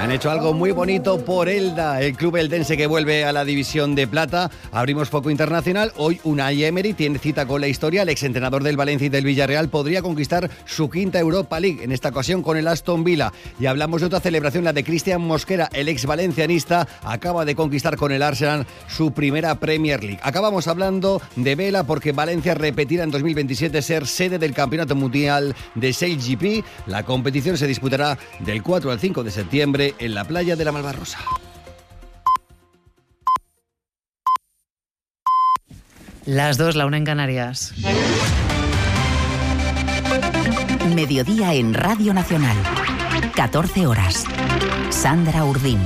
Han hecho algo muy bonito por Elda, el club eldense que vuelve a la división de plata. Abrimos foco internacional. Hoy Unai Emery tiene cita con la historia. El exentrenador del Valencia y del Villarreal podría conquistar su quinta Europa League, en esta ocasión con el Aston Villa. Y hablamos de otra celebración, la de Cristian Mosquera, el ex valencianista, acaba de conquistar con el Arsenal su primera Premier League. Acabamos hablando de vela porque Valencia repetirá en 2027 ser sede del Campeonato Mundial de SailGP. La competición se disputará del 4 al 5 de septiembre en la playa de la Malvarrosa. Las 2, la 1 en Canarias. Mediodía en Radio Nacional. 14 horas. Sandra Urdín.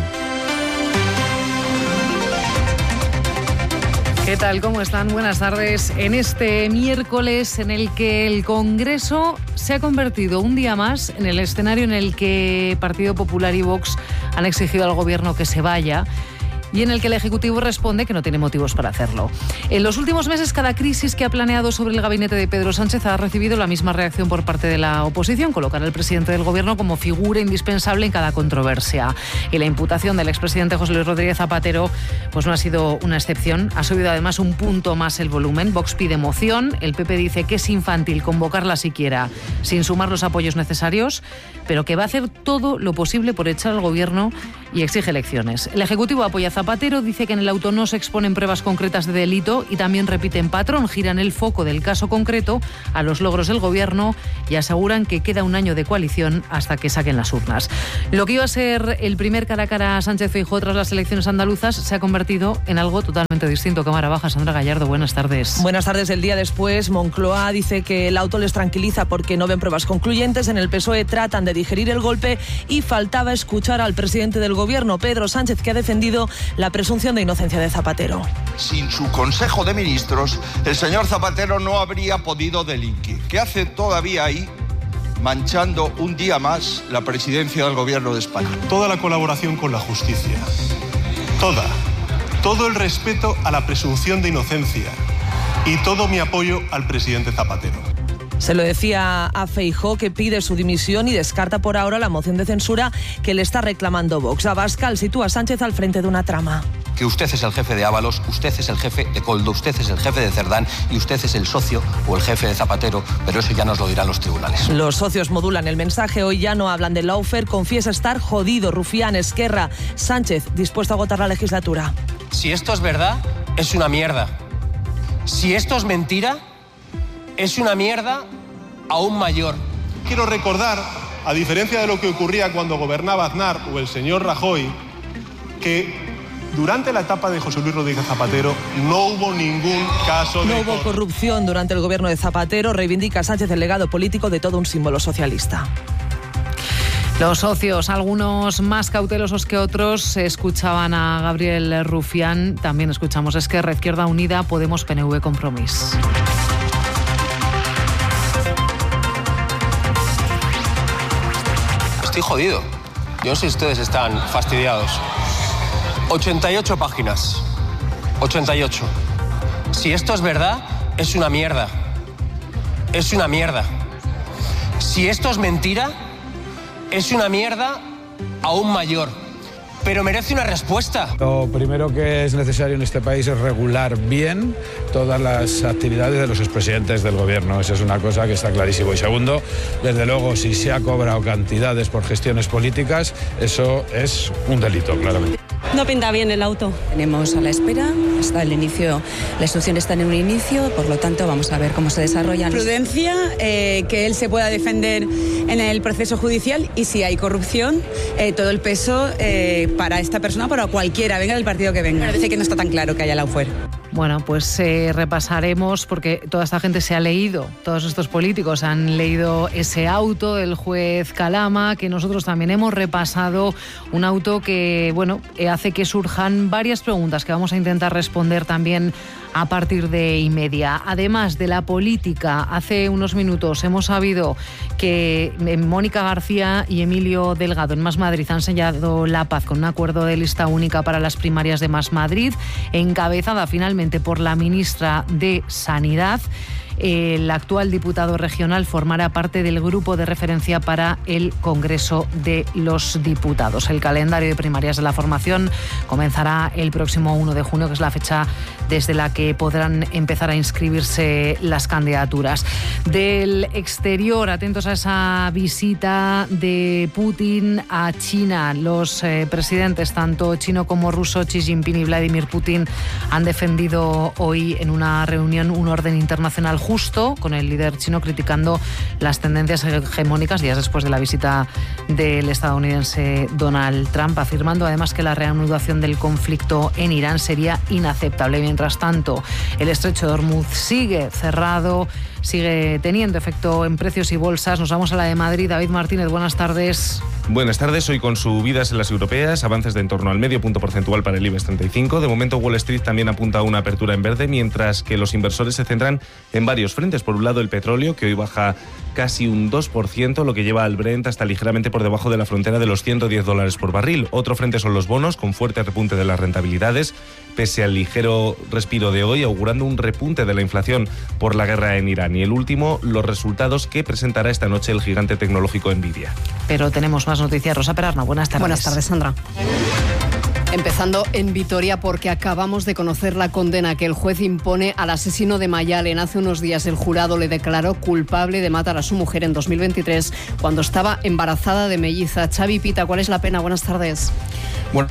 ¿Qué tal? ¿Cómo están? Buenas tardes. En este miércoles en el que el Congreso se ha convertido un día más en el escenario en el que Partido Popular y Vox han exigido al Gobierno que se vaya y en el que el Ejecutivo responde que no tiene motivos para hacerlo. En los últimos meses, cada crisis que ha planeado sobre el gabinete de Pedro Sánchez ha recibido la misma reacción por parte de la oposición, colocar al presidente del Gobierno como figura indispensable en cada controversia. Y la imputación del expresidente José Luis Rodríguez Zapatero pues no ha sido una excepción. Ha subido además un punto más el volumen. Vox pide moción. El PP dice que es infantil convocarla siquiera sin sumar los apoyos necesarios, pero que va a hacer todo lo posible por echar al Gobierno y exige elecciones. El Ejecutivo apoya a Zapatero, dice que en el auto no se exponen pruebas concretas de delito y también repiten patrón, giran el foco del caso concreto a los logros del Gobierno y aseguran que queda un año de coalición hasta que saquen las urnas. Lo que iba a ser el primer cara a cara a Sánchez-Feijóo tras las elecciones andaluzas se ha convertido en algo totalmente distinto. Cámara baja, Sandra Gallardo, buenas tardes. Buenas tardes. El día después, Moncloa dice que el auto les tranquiliza porque no ven pruebas concluyentes. En el PSOE tratan de digerir el golpe y faltaba escuchar al presidente del Gobierno, Pedro Sánchez, que ha defendido la presunción de inocencia de Zapatero. Sin su Consejo de Ministros, el señor Zapatero no habría podido delinquir. ¿Qué hace todavía ahí, manchando un día más la presidencia del Gobierno de España? Toda la colaboración con la justicia, todo el respeto a la presunción de inocencia y todo mi apoyo al presidente Zapatero. Se lo decía a Feijóo, que pide su dimisión y descarta por ahora la moción de censura que le está reclamando Vox. Abascal sitúa a Sánchez al frente de una trama. Que usted es el jefe de Ábalos, usted es el jefe de Coldo, usted es el jefe de Cerdán y usted es el socio o el jefe de Zapatero, pero eso ya nos lo dirán los tribunales. Los socios modulan el mensaje, hoy ya no hablan de lawfare, confiesa estar jodido. Rufián, Esquerra, Sánchez dispuesto a agotar la legislatura. Si esto es verdad, es una mierda. Si esto es mentira, es una mierda aún mayor. Quiero recordar, a diferencia de lo que ocurría cuando gobernaba Aznar o el señor Rajoy, que durante la etapa de José Luis Rodríguez Zapatero no hubo ningún caso de... No hubo corrupción durante el gobierno de Zapatero, reivindica Sánchez el legado político de todo un símbolo socialista. Los socios, algunos más cautelosos que otros, escuchaban a Gabriel Rufián. También escuchamos Esquerra, Izquierda Unida, Podemos, PNV, Compromís. Estoy jodido. Yo no sé si ustedes están fastidiados. 88 páginas. 88. Si esto es verdad, es una mierda. Es una mierda. Si esto es mentira, es una mierda aún mayor. Pero merece una respuesta. Lo primero que es necesario en este país es regular bien todas las actividades de los expresidentes del Gobierno. Esa es una cosa que está clarísimo. Y segundo, desde luego, si se ha cobrado cantidades por gestiones políticas, eso es un delito, claramente. No pinta bien el auto. Tenemos a la espera, hasta el inicio, la instrucción está en un inicio, por lo tanto vamos a ver cómo se desarrolla. Prudencia, que él se pueda defender en el proceso judicial y si hay corrupción, todo el peso para esta persona, para cualquiera, venga del partido que venga. Parece que no está tan claro que haya lawfare. Bueno, pues repasaremos, porque toda esta gente se ha leído, todos estos políticos han leído ese auto del juez Calama, que nosotros también hemos repasado, un auto que, bueno, hace que surjan varias preguntas que vamos a intentar responder también a partir de 1:30. Además de la política, hace unos minutos hemos sabido que Mónica García y Emilio Delgado en Más Madrid han sellado la paz con un acuerdo de lista única para las primarias de Más Madrid, encabezada finalmente por la ministra de Sanidad. El actual diputado regional formará parte del grupo de referencia para el Congreso de los Diputados. El calendario de primarias de la formación comenzará el próximo 1 de junio, que es la fecha desde la que podrán empezar a inscribirse las candidaturas. Del exterior, atentos a esa visita de Putin a China. Los presidentes, tanto chino como ruso, Xi Jinping y Vladimir Putin, han defendido hoy en una reunión un orden internacional justo, con el líder chino criticando las tendencias hegemónicas días después de la visita del estadounidense Donald Trump, afirmando además que la reanudación del conflicto en Irán sería inaceptable. Mientras tanto, el estrecho de Hormuz sigue cerrado, sigue teniendo efecto en precios y bolsas. Nos vamos a la de Madrid. David Martínez, buenas tardes. Buenas tardes. Hoy con subidas en las europeas, avances de en torno al medio punto porcentual para el IBEX 35. De momento Wall Street también apunta a una apertura en verde, mientras que los inversores se centran en varios frentes. Por un lado, el petróleo, que hoy baja casi un 2%, lo que lleva al Brent hasta ligeramente por debajo de la frontera de los $110 por barril. Otro frente son los bonos, con fuerte repunte de las rentabilidades, pese al ligero respiro de hoy, augurando un repunte de la inflación por la guerra en Irán. Y el último, los resultados que presentará esta noche el gigante tecnológico Nvidia. Pero tenemos más noticias. Rosa Perarno, buenas tardes. Buenas tardes, Sandra. Empezando en Vitoria, porque acabamos de conocer la condena que el juez impone al asesino de Mayalen. Hace unos días el jurado le declaró culpable de matar a su mujer en 2023 cuando estaba embarazada de melliza. Xavi Pita, ¿cuál es la pena? Buenas tardes. Bueno,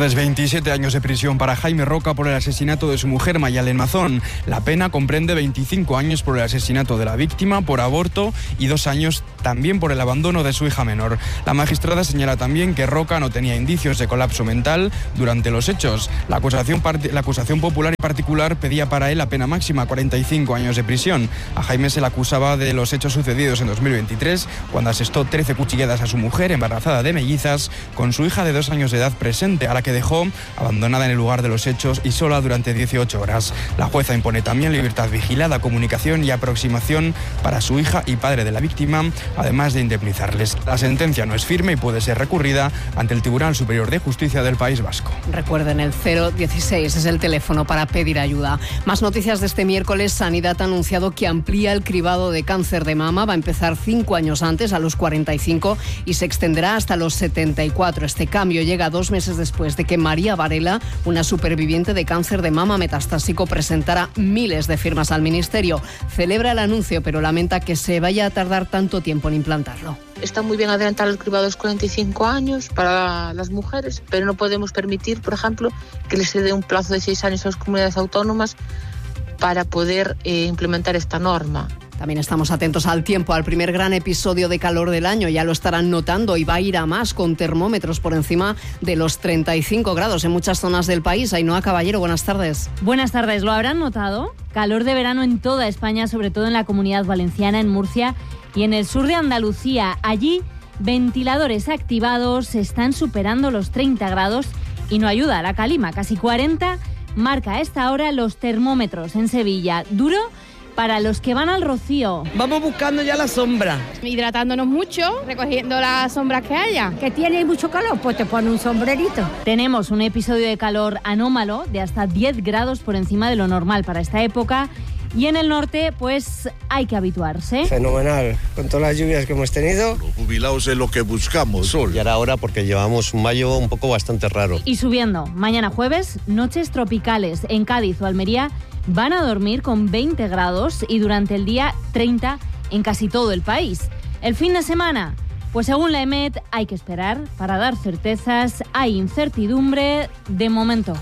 27 años de prisión para Jaime Roca por el asesinato de su mujer Mayalen Mazón. La pena comprende 25 años por el asesinato de la víctima, por aborto, y 2 años también por el abandono de su hija menor. La magistrada señala también que Roca no tenía indicios de colapso mental durante los hechos. La acusación popular y particular pedía para él la pena máxima, 45 años de prisión. A Jaime se le acusaba de los hechos sucedidos en 2023, cuando asestó 13 cuchilladas a su mujer embarazada de mellizas, con su hija de 2 años de edad presente, a la que dejó abandonada en el lugar de los hechos y sola durante 18 horas. La jueza impone también libertad vigilada, comunicación y aproximación para su hija y padre de la víctima, además de indemnizarles. La sentencia no es firme y puede ser recurrida ante el Tribunal Superior de Justicia del País Vasco. Recuerden, el 016 es el teléfono para pedir ayuda. Más noticias de este miércoles. Sanidad ha anunciado que amplía el cribado de cáncer de mama. Va a empezar 5 años antes, a los 45, y se extenderá hasta los 74. Este cambio llega 2 meses después de que María Varela, una superviviente de cáncer de mama metastásico, presentara miles de firmas al Ministerio. Celebra el anuncio, pero lamenta que se vaya a tardar tanto tiempo en implantarlo. Está muy bien adelantar el cribado a los 45 años para las mujeres, pero no podemos permitir, por ejemplo, que les se dé un plazo de 6 años a las comunidades autónomas para poder implementar esta norma. También estamos atentos al tiempo, al primer gran episodio de calor del año. Ya lo estarán notando y va a ir a más, con termómetros por encima de los 35 grados en muchas zonas del país. Ainhoa Caballero, buenas tardes. Buenas tardes. ¿Lo habrán notado? Calor de verano en toda España, sobre todo en la Comunidad Valenciana, en Murcia y en el sur de Andalucía. Allí, ventiladores activados están superando los 30 grados y no ayuda a la calima. Casi 40 marca a esta hora los termómetros en Sevilla. Duro para los que van al Rocío. Vamos buscando ya la sombra. Hidratándonos mucho, recogiendo las sombras que haya. Que tiene mucho calor, pues te pone un sombrerito. Tenemos un episodio de calor anómalo de hasta 10 grados por encima de lo normal para esta época. Y en el norte, pues hay que habituarse. Fenomenal, con todas las lluvias que hemos tenido. Los jubilados es lo que buscamos, sol. Y ahora porque llevamos un mayo un poco bastante raro. Y subiendo, mañana jueves, noches tropicales. En Cádiz o Almería van a dormir con 20 grados y durante el día 30 en casi todo el país. El fin de semana, pues según la EMET hay que esperar para dar certezas, hay incertidumbre de momento.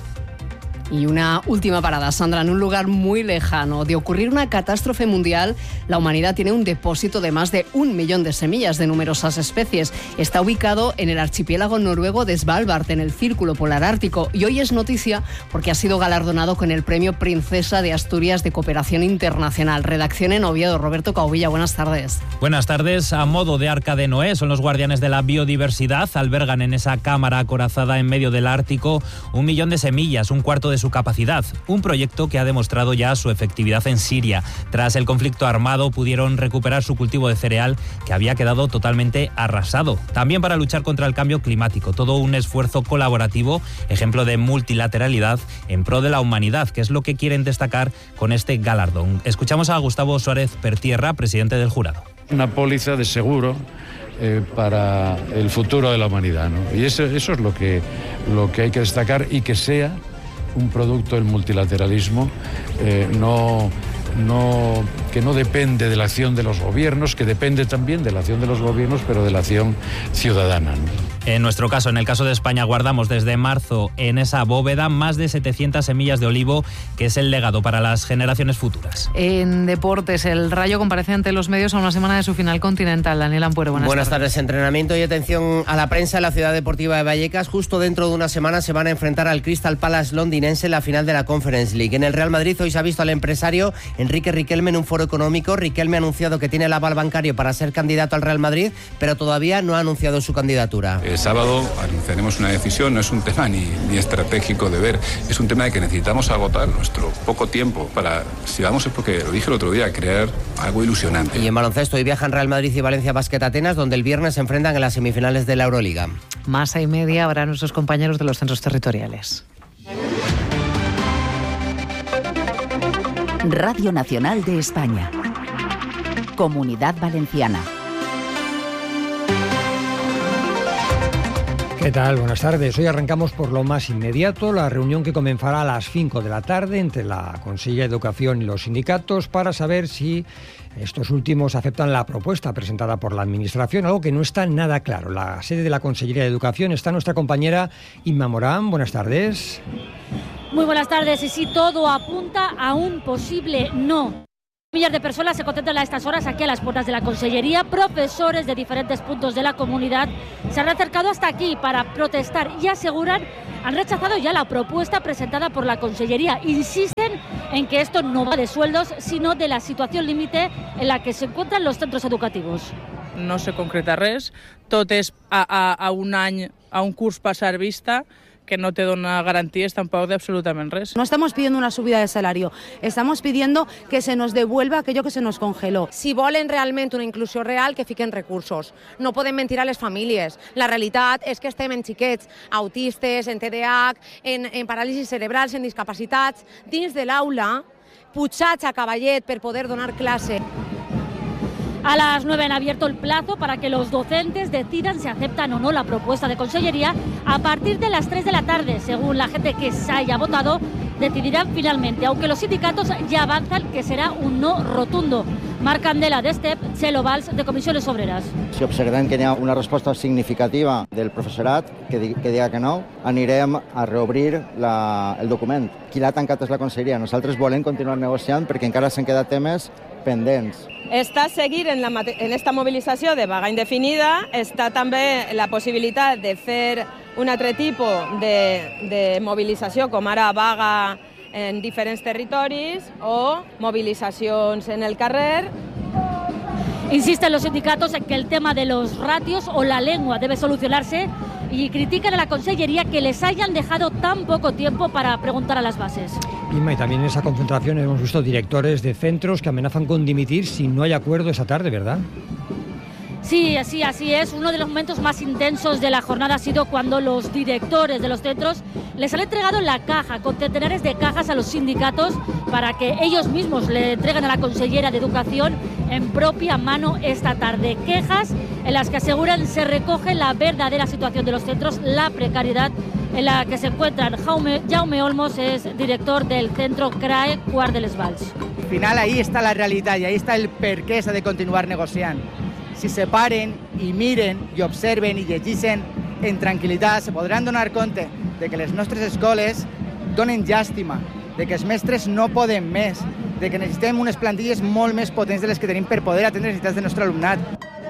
Y una última parada, Sandra, en un lugar muy lejano. De ocurrir una catástrofe mundial, la humanidad tiene un depósito de más de 1 millón de semillas de numerosas especies. Está ubicado en el archipiélago noruego de Svalbard, en el Círculo Polar Ártico. Y hoy es noticia porque ha sido galardonado con el Premio Princesa de Asturias de Cooperación Internacional. Redacción en Oviedo. Roberto Caubilla, buenas tardes. Buenas tardes. A modo de Arca de Noé, son los guardianes de la biodiversidad. Albergan en esa cámara acorazada en medio del Ártico 1 millón de semillas, un cuarto de su capacidad, un proyecto que ha demostrado ya su efectividad en Siria. Tras el conflicto armado pudieron recuperar su cultivo de cereal que había quedado totalmente arrasado. También para luchar contra el cambio climático, todo un esfuerzo colaborativo, ejemplo de multilateralidad en pro de la humanidad, que es lo que quieren destacar con este galardón. Escuchamos a Gustavo Suárez Pertierra, presidente del jurado. Una póliza de seguro para el futuro de la humanidad, ¿no? Y eso es lo que hay que destacar, y que sea un producto del multilateralismo, que no depende de la acción de los gobiernos, que depende también de la acción de los gobiernos, pero de la acción ciudadana, ¿no? En nuestro caso, en el caso de España, guardamos desde marzo en esa bóveda más de 700 semillas de olivo, que es el legado para las generaciones futuras. En deportes, el Rayo comparece ante los medios a una semana de su final continental. Daniel Ampuero, buenas tardes. Entrenamiento y atención a la prensa en la ciudad deportiva de Vallecas. Justo dentro de una semana se van a enfrentar al Crystal Palace londinense en la final de la Conference League. En el Real Madrid hoy se ha visto al empresario Enrique Riquelme en un foro económico. Riquelme ha anunciado que tiene el aval bancario para ser candidato al Real Madrid, pero todavía no ha anunciado su candidatura. El sábado anunciaremos una decisión. No es un tema ni estratégico de ver, es un tema de que necesitamos agotar nuestro poco tiempo para, si vamos, es porque lo dije el otro día, crear algo ilusionante. Y en baloncesto hoy viajan Real Madrid y Valencia Basket Atenas, donde el viernes se enfrentan en las semifinales de la Euroliga. Más y media habrá nuestros compañeros de los centros territoriales. Radio Nacional de España. Comunidad Valenciana. ¿Qué tal? Buenas tardes. Hoy arrancamos por lo más inmediato, la reunión que comenzará a las 5 de la tarde entre la Consellería de Educación y los sindicatos para saber si estos últimos aceptan la propuesta presentada por la Administración, algo que no está nada claro. La sede de la Consellería de Educación está nuestra compañera Inma Morán. Buenas tardes. Muy buenas tardes. Y sí, todo apunta a un posible no. Millas de personas se concentran a estas horas aquí a las puertas de la Consellería. Profesores de diferentes puntos de la comunidad se han acercado hasta aquí para protestar y aseguran han rechazado ya la propuesta presentada por la Consellería. Insisten en que esto no va de sueldos, sino de la situación límite en la que se encuentran los centros educativos. No se concreta res, tot és a un any, a un curs passar vista, que no te dona garantías tampoco de absolutamente res. No estamos pidiendo una subida de salario, estamos pidiendo que se nos devuelva aquello que se nos congeló. Si volen realment una inclusió real, que fiquen recursos. No podem mentir a les famílies. La realitat és que estem en xiquets autistes, en TDAH, en paràlisis cerebrals, en discapacitats, dins de l'aula, pujats a cavallet per poder donar clase. A las 9 han abierto el plazo para que los docentes decidan si aceptan o no la propuesta de Consellería. A partir de las 3 de la tarde, según la gente que se haya votado, decidirán finalmente, aunque los sindicatos ya avanzan que será un no rotundo. Marc Candela de STEP, Txelo Valls de Comissiones Obreres. Si observem que hi ha una resposta significativa del professorat que diga que no, anirem a reobrir el document. Qui l'ha tancat és la Conselleria. Nosaltres volem continuar negociant perquè encara s'han quedat temes pendents. Està seguir en esta mobilització de vaga indefinida, està també la possibilitat de fer un altre tipus de mobilització, com ara vaga en diferents territoris o movilizaciones en el carrer. Insisten los sindicatos en que el tema de los ratios o la lengua debe solucionarse y critican a la Consellería que les hayan dejado tan poco tiempo para preguntar a las bases. Inma, y también en esa concentración hemos visto directores de centros que amenazan con dimitir si no hay acuerdo esa tarde, ¿verdad? Sí, así es. Uno de los momentos más intensos de la jornada ha sido cuando los directores de los centros les han entregado la caja, con centenares de cajas a los sindicatos para que ellos mismos le entreguen a la consellera de Educación en propia mano esta tarde. Quejas en las que aseguran se recoge la verdadera situación de los centros, la precariedad en la que se encuentran. Jaume Olmos es director del centro CRAE Quart de les Valls. Al final ahí está la realidad y ahí está el per què s'ha de continuar negociant. Si se paren i miren i observen i llegeixen en tranquil·litat, se podran donar compte de que les nostres escoles donen llàstima, de que els mestres no poden més, de que necessitem unes plantilles molt més potents de les que tenim per poder atendre les necessitats del nostre alumnat.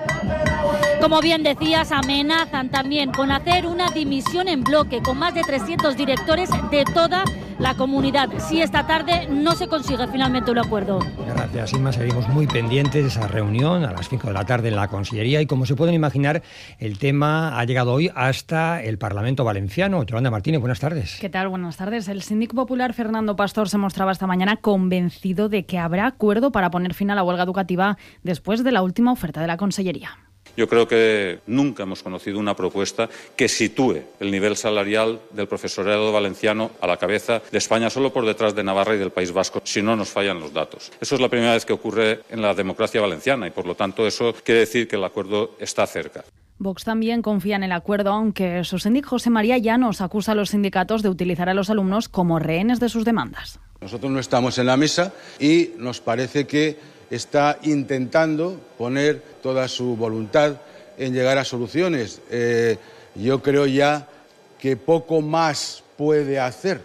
Como bien decías, amenazan también con hacer una dimisión en bloque con más de 300 directores de toda la comunidad si esta tarde no se consigue finalmente un acuerdo. Gracias, Inma. Seguimos muy pendientes de esa reunión a las 5 de la tarde en la Consellería y, como se pueden imaginar, el tema ha llegado hoy hasta el Parlamento valenciano. Yolanda Martínez, buenas tardes. ¿Qué tal? Buenas tardes. El síndic popular Fernando Pastor se mostraba esta mañana convencido de que habrá acuerdo para poner fin a la huelga educativa después de la última oferta de la Consellería. Yo creo que nunca hemos conocido una propuesta que sitúe el nivel salarial del profesorado valenciano a la cabeza de España, solo por detrás de Navarra y del País Vasco, si no nos fallan los datos. Eso es la primera vez que ocurre en la democracia valenciana y, por lo tanto, eso quiere decir que el acuerdo está cerca. Vox también confía en el acuerdo, aunque su síndic José María Llanos acusa a los sindicatos de utilizar a los alumnos como rehenes de sus demandas. Nosotros no estamos en la mesa y nos parece que está intentando poner toda su voluntad en llegar a soluciones. Yo creo ya que poco más puede hacer.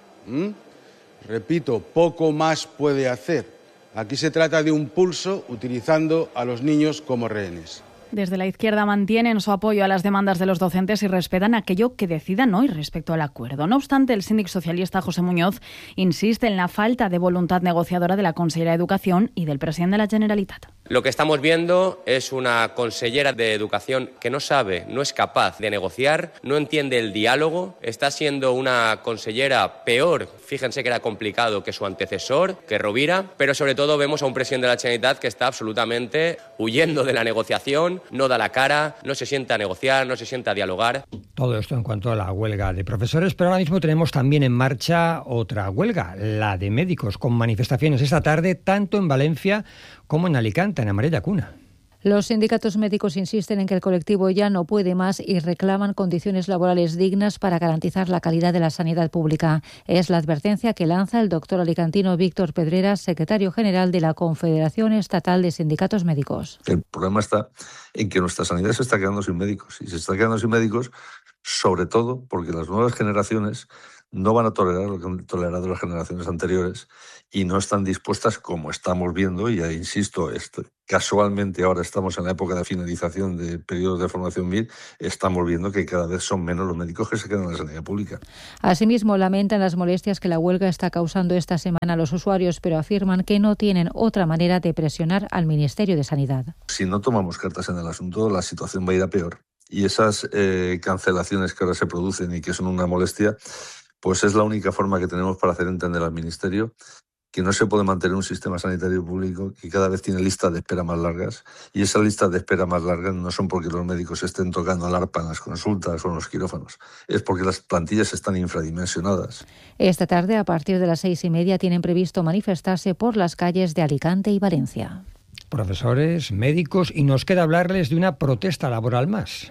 Repito, poco más puede hacer. Aquí se trata de un pulso utilizando a los niños como rehenes. Desde la izquierda mantienen su apoyo a las demandas de los docentes y respetan aquello que decidan hoy respecto al acuerdo. No obstante, el síndic socialista José Muñoz insiste en la falta de voluntad negociadora de la consellera de Educación y del presidente de la Generalitat. Lo que estamos viendo es una consellera de Educación que no sabe, no es capaz de negociar, no entiende el diálogo, está siendo una consellera peor, fíjense que era complicado, que su antecesor, que Rovira, pero sobre todo vemos a un presidente de la Generalitat que está absolutamente huyendo de la negociación, no da la cara, no se sienta a negociar, no se sienta a dialogar. Todo esto en cuanto a la huelga de profesores, pero ahora mismo tenemos también en marcha otra huelga, la de médicos, con manifestaciones esta tarde tanto en Valencia como en Alicante, en Amarella Cuna. Los sindicatos médicos insisten en que el colectivo ya no puede más y reclaman condiciones laborales dignas para garantizar la calidad de la sanidad pública. Es la advertencia que lanza el doctor alicantino Víctor Pedreras, secretario general de la Confederación Estatal de Sindicatos Médicos. El problema está en que nuestra sanidad se está quedando sin médicos. Y se está quedando sin médicos sobre todo porque las nuevas generaciones no van a tolerar lo que han tolerado las generaciones anteriores y no están dispuestas, como estamos viendo, y ahí insisto, casualmente ahora estamos en la época de finalización de periodos de formación MIR, estamos viendo que cada vez son menos los médicos que se quedan en la sanidad pública. Asimismo, lamentan las molestias que la huelga está causando esta semana a los usuarios, pero afirman que no tienen otra manera de presionar al Ministerio de Sanidad. Si no tomamos cartas en el asunto, la situación va a ir a peor. Y esas cancelaciones que ahora se producen y que son una molestia, pues es la única forma que tenemos para hacer entender al Ministerio que no se puede mantener un sistema sanitario público que cada vez tiene listas de espera más largas, y esas listas de espera más largas no son porque los médicos estén tocando el arpa en las consultas o en los quirófanos, es porque las plantillas están infradimensionadas. Esta tarde, a partir de las 6:30, tienen previsto manifestarse por las calles de Alicante y Valencia. Profesores, médicos, y nos queda hablarles de una protesta laboral más.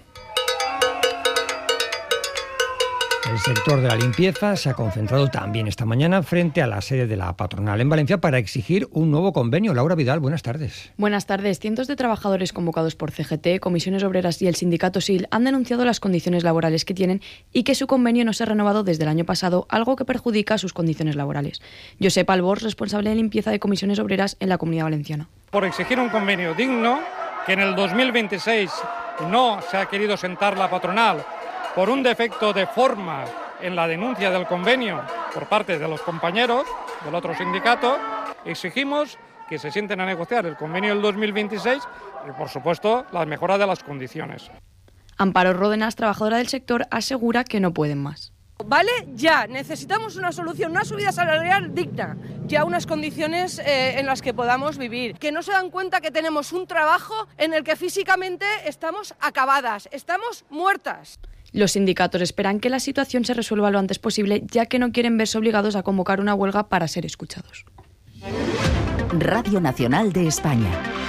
El sector de la limpieza se ha concentrado también esta mañana frente a la sede de la patronal en Valencia para exigir un nuevo convenio. Laura Vidal, buenas tardes. Buenas tardes. Cientos de trabajadores convocados por CGT, Comisiones Obreras y el sindicato SIL han denunciado las condiciones laborales que tienen y que su convenio no se ha renovado desde el año pasado, algo que perjudica sus condiciones laborales. Josep Albors, responsable de limpieza de Comisiones Obreras en la Comunidad Valenciana. Por exigir un convenio digno, que en el 2026 no se ha querido sentar la patronal por un defecto de forma en la denuncia del convenio por parte de los compañeros del otro sindicato, exigimos que se sienten a negociar el convenio del 2026 y, por supuesto, la mejora de las condiciones. Amparo Ródenas, trabajadora del sector, asegura que no pueden más. Vale, ya, necesitamos una solución, una subida salarial digna, ya unas condiciones en las que podamos vivir. Que no se dan cuenta que tenemos un trabajo en el que físicamente estamos acabadas, estamos muertas. Los sindicatos esperan que la situación se resuelva lo antes posible, ya que no quieren verse obligados a convocar una huelga para ser escuchados. Radio Nacional de España.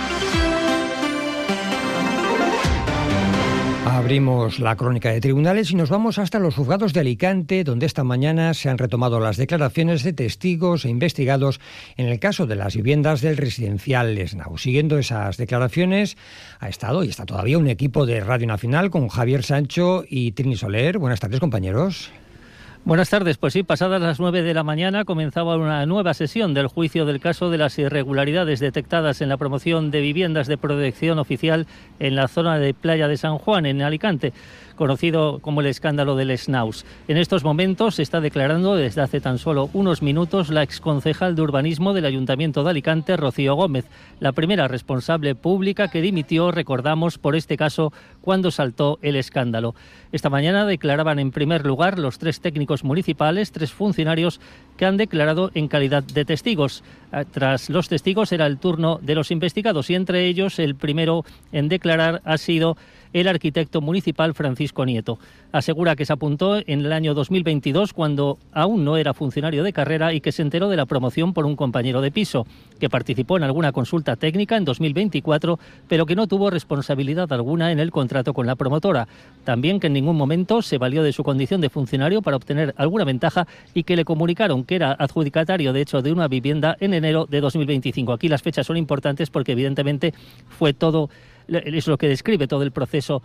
Abrimos la crónica de tribunales y nos vamos hasta los juzgados de Alicante, donde esta mañana se han retomado las declaraciones de testigos e investigados en el caso de las viviendas del residencial Esnau. Siguiendo esas declaraciones ha estado y está todavía un equipo de Radio Nacional con Javier Sancho y Trini Soler. Buenas tardes, compañeros. Buenas tardes. Pues sí, pasadas las 9 de la mañana comenzaba una nueva sesión del juicio del caso de las irregularidades detectadas en la promoción de viviendas de protección oficial en la zona de Playa de San Juan, en Alicante, conocido como el escándalo del Snaus. En estos momentos se está declarando desde hace tan solo unos minutos la exconcejal de urbanismo del Ayuntamiento de Alicante, Rocío Gómez, la primera responsable pública que dimitió, recordamos, por este caso cuando saltó el escándalo. Esta mañana declaraban en primer lugar los 3 técnicos municipales, 3 funcionarios que han declarado en calidad de testigos. Tras los testigos era el turno de los investigados y entre ellos el primero en declarar ha sido el arquitecto municipal Francisco Nieto. Asegura que se apuntó en el año 2022 cuando aún no era funcionario de carrera y que se enteró de la promoción por un compañero de piso, que participó en alguna consulta técnica en 2024, pero que no tuvo responsabilidad alguna en el contrato con la promotora. También que en ningún momento se valió de su condición de funcionario para obtener alguna ventaja y que le comunicaron que era adjudicatario, de hecho, de una vivienda en enero de 2025. Aquí las fechas son importantes porque evidentemente fue todo... Es lo que describe todo el proceso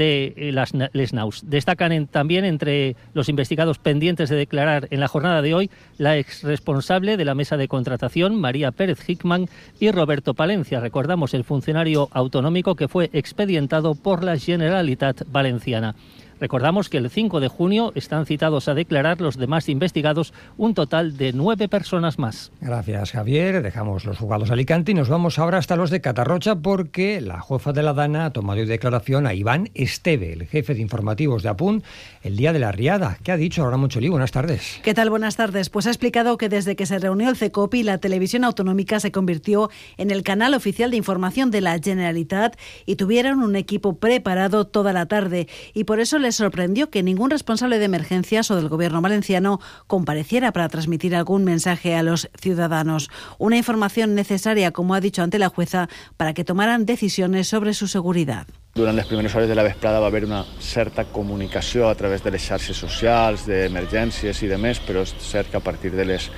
de las Snaus. Destacan también entre los investigados pendientes de declarar en la jornada de hoy la exresponsable de la mesa de contratación, María Pérez Hickman, y Roberto Palencia, recordamos, el funcionario autonómico que fue expedientado por la Generalitat Valenciana. Recordamos que el 5 de junio están citados a declarar los demás investigados, un total de 9 personas más. Gracias, Javier. Dejamos los juzgados de Alicante y nos vamos ahora hasta los de Catarrocha porque la jueza de la Dana ha tomado declaración a Iván Esteve, el jefe de informativos de APUN, el día de la riada. ¿Qué ha dicho Abraham Moncholí? Buenas tardes. ¿Qué tal? Buenas tardes. Pues ha explicado que desde que se reunió el CECOPI, la televisión autonómica se convirtió en el canal oficial de información de la Generalitat y tuvieron un equipo preparado toda la tarde y por eso les sorprendió que ningún responsable de emergencias o del gobierno valenciano compareciera para transmitir algún mensaje a los ciudadanos. Una información necesaria, como ha dicho ante la jueza, para que tomaran decisiones sobre su seguridad. Durant les primeres hores de la vesprada va haver una certa comunicació a través de les xarxes socials, d'emergències i de més, però és cert que a partir de les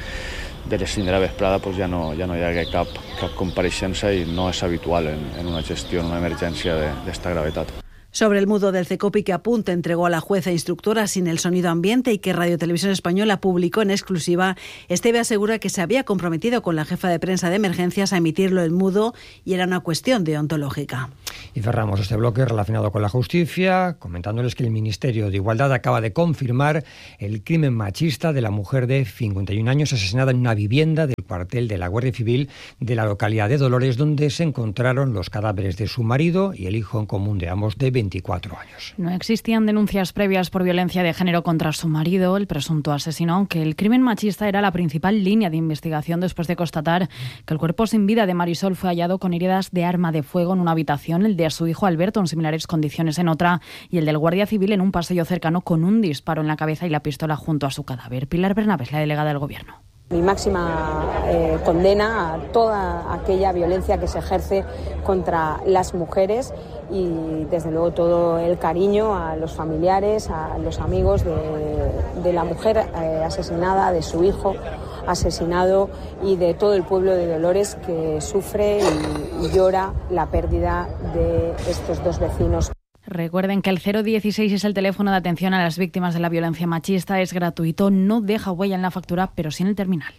5 de la vesprada pues ja no hi hagué cap compareixença i no és habitual en una gestió, en una emergència d'esta gravetat. Sobre el mudo del CECOPI que APUN entregó a la jueza instructora sin el sonido ambiente y que Radio Televisión Española publicó en exclusiva, Esteve asegura que se había comprometido con la jefa de prensa de emergencias a emitirlo en mudo y era una cuestión deontológica. Y cerramos este bloque relacionado con la justicia, comentándoles que el Ministerio de Igualdad acaba de confirmar el crimen machista de la mujer de 51 años asesinada en una vivienda del cuartel de la Guardia Civil de la localidad de Dolores, donde se encontraron los cadáveres de su marido y el hijo en común de ambos de 24 años. No existían denuncias previas por violencia de género contra su marido, el presunto asesino, aunque el crimen machista era la principal línea de investigación después de constatar que el cuerpo sin vida de Marisol fue hallado con heridas de arma de fuego en una habitación, el de su hijo Alberto en similares condiciones en otra y el del guardia civil en un pasillo cercano con un disparo en la cabeza y la pistola junto a su cadáver. Pilar Bernabés, la delegada del Gobierno. Mi máxima condena a toda aquella violencia que se ejerce contra las mujeres y desde luego todo el cariño a los familiares, a los amigos de la mujer asesinada, de su hijo asesinado y de todo el pueblo de Dolores que sufre y llora la pérdida de estos 2 vecinos. Recuerden que el 016 es el teléfono de atención a las víctimas de la violencia machista, es gratuito, no deja huella en la factura, pero sí en el terminal.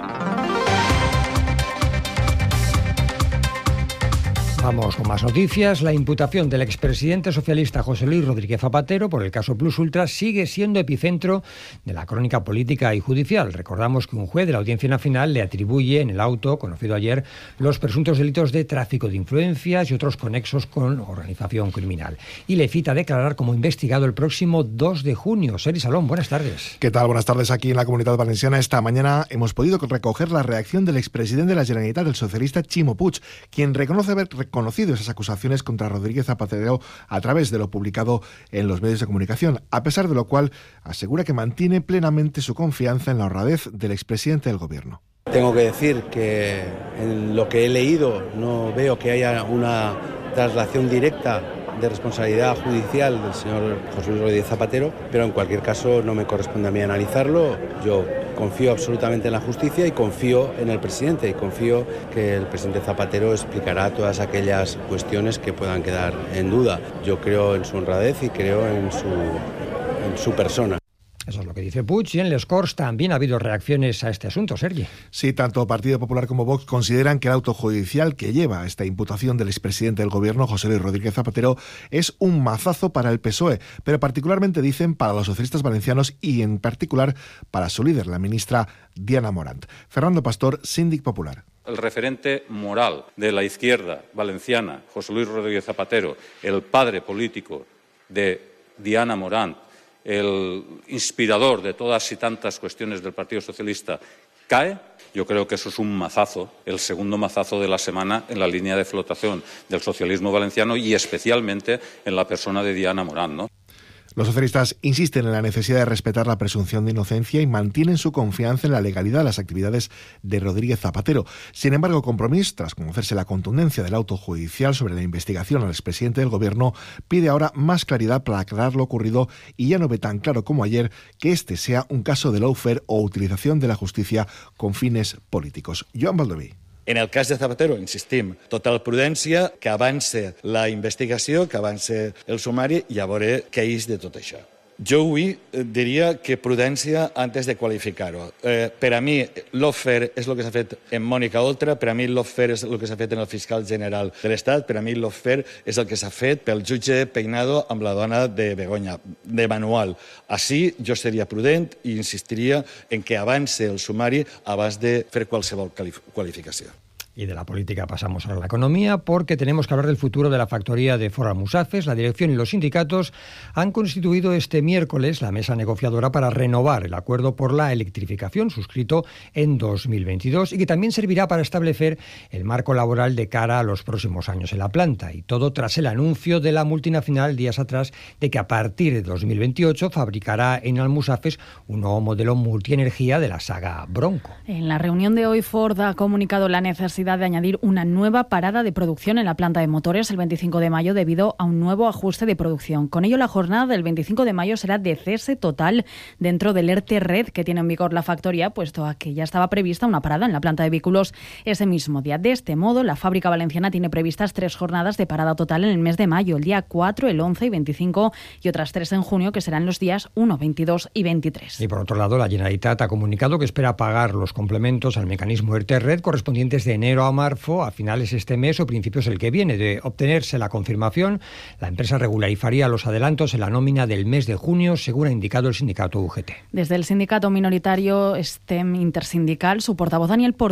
Vamos con más noticias. La imputación del expresidente socialista José Luis Rodríguez Zapatero por el caso Plus Ultra sigue siendo epicentro de la crónica política y judicial. Recordamos que un juez de la Audiencia Nacional le atribuye en el auto, conocido ayer, los presuntos delitos de tráfico de influencias y otros conexos con organización criminal. Y le cita a declarar como investigado el próximo 2 de junio. Seri Salón, buenas tardes. ¿Qué tal? Buenas tardes. Aquí en la Comunitat Valenciana esta mañana hemos podido recoger la reacción del expresidente de la Generalitat, el socialista Ximo Puig, quien reconoce haber conocido esas acusaciones contra Rodríguez Zapatero a través de lo publicado en los medios de comunicación, a pesar de lo cual asegura que mantiene plenamente su confianza en la honradez del expresidente del Gobierno. Tengo que decir que en lo que he leído no veo que haya una traslación directa de responsabilidad judicial del señor José Luis Rodríguez Zapatero, pero en cualquier caso no me corresponde a mí analizarlo. Yo confío absolutamente en la justicia y confío en el presidente y confío que el presidente Zapatero explicará todas aquellas cuestiones que puedan quedar en duda. Yo creo en su honradez y creo en su persona. Eso es lo que dice Puig, y en Les Corts también ha habido reacciones a este asunto, Sergi. Sí, tanto Partido Popular como Vox consideran que el auto judicial que lleva esta imputación del expresidente del Gobierno, José Luis Rodríguez Zapatero, es un mazazo para el PSOE, pero particularmente, dicen, para los socialistas valencianos y en particular para su líder, la ministra Diana Morant. Fernando Pastor, síndic popular. El referente moral de la izquierda valenciana, José Luis Rodríguez Zapatero, el padre político de Diana Morant, el inspirador de todas y tantas cuestiones del Partido Socialista, cae. Yo creo que eso es un mazazo, el segundo mazazo de la semana en la línea de flotación del socialismo valenciano y especialmente en la persona de Diana Morant, ¿no? Los socialistas insisten en la necesidad de respetar la presunción de inocencia y mantienen su confianza en la legalidad de las actividades de Rodríguez Zapatero. Sin embargo, Compromís, tras conocerse la contundencia del auto judicial sobre la investigación al expresidente del Gobierno, pide ahora más claridad para aclarar lo ocurrido y ya no ve tan claro como ayer que este sea un caso de lawfare o utilización de la justicia con fines políticos. Joan Baldoví. En el cas de Zapatero, insistim, total prudència, que avance la investigació, que avance el sumari i a veure què és de tot això. Jo avui diria que prudència antes de qualificar-ho. Per a mi, lawfare és el que s'ha fet en Mònica Oltra, per a mi lawfare és el que s'ha fet en el fiscal general de l'Estat, per a mi lawfare és el que s'ha fet pel jutge Peinado amb la dona de Begoña, de Manuel. Així jo seria prudent i insistiria en que avance el sumari abans de fer qualsevol qualificació. Y de la política pasamos a la economía, porque tenemos que hablar del futuro de la factoría de Ford Almusafes. La dirección y los sindicatos han constituido este miércoles la mesa negociadora para renovar el acuerdo por la electrificación suscrito en 2022 y que también servirá para establecer el marco laboral de cara a los próximos años en la planta. Y todo tras el anuncio de la multinacional días atrás de que a partir de 2028 fabricará en Almusafes un nuevo modelo multienergía de la saga Bronco. En la reunión de hoy, Ford ha comunicado la necesidad de añadir una nueva parada de producción en la planta de motores el 25 de mayo debido a un nuevo ajuste de producción. Con ello, la jornada del 25 de mayo será de cese total dentro del ERTE Red que tiene en vigor la factoría, puesto a que ya estaba prevista una parada en la planta de vehículos ese mismo día. De este modo, la fábrica valenciana tiene previstas 3 jornadas de parada total en el mes de mayo, el día 4, el 11 y 25, y otras 3 en junio, que serán los días 1, 22 y 23. Y por otro lado, la Generalitat ha comunicado que espera pagar los complementos al mecanismo ERTE Red correspondientes de enero a marzo, a finales este mes o principios el que viene. De obtenerse la confirmación, la empresa regularizaría los adelantos en la nómina del mes de junio, según ha indicado el sindicato UGT. Desde el sindicato minoritario STEM Intersindical, su portavoz Daniel Portillo